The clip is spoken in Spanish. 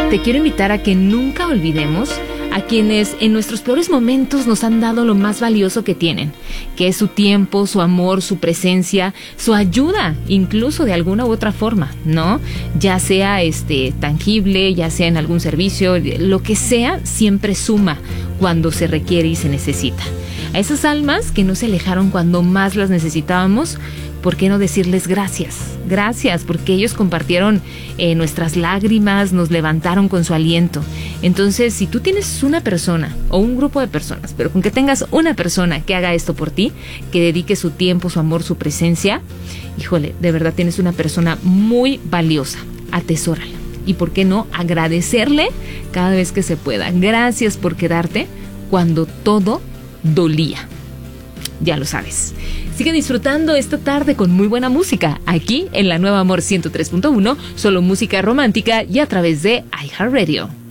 te quiero invitar a que nunca olvidemos a quienes en nuestros peores momentos nos han dado lo más valioso que tienen, que es su tiempo, su amor, su presencia, su ayuda, incluso de alguna u otra forma, ¿no? Ya sea tangible, ya sea en algún servicio, lo que sea, siempre suma cuando se requiere y se necesita. A esas almas que no se alejaron cuando más las necesitábamos, ¿por qué no decirles gracias? Gracias, porque ellos compartieron nuestras lágrimas, nos levantaron con su aliento. Entonces, si tú tienes una persona o un grupo de personas, pero con que tengas una persona que haga esto por ti, que dedique su tiempo, su amor, su presencia, híjole, de verdad tienes una persona muy valiosa. Atesórala. Y por qué no agradecerle cada vez que se pueda. Gracias por quedarte cuando todo dolía. Ya lo sabes. Sigue disfrutando esta tarde con muy buena música, aquí en la Nueva Amor 103.1, solo música romántica y a través de iHeartRadio.